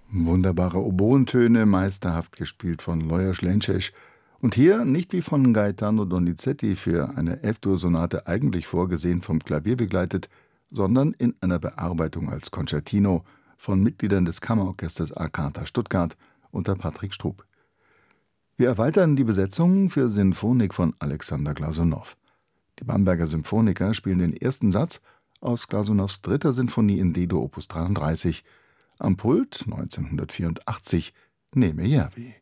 Wunderbare Oboentöne, meisterhaft gespielt von Lajos Lences. Und hier nicht wie von Gaetano Donizetti für eine F-Dur-Sonate eigentlich vorgesehen vom Klavier begleitet, sondern in einer Bearbeitung als Concertino von Mitgliedern des Kammerorchesters Arcata Stuttgart unter Patrick Strub. Wir erweitern die Besetzung für Sinfonik von Alexander Glasunow. Die Bamberger Symphoniker spielen den ersten Satz aus Glasunows 3. Sinfonie in D-Dur Opus 33. Am Pult 1984 Neme Järvi.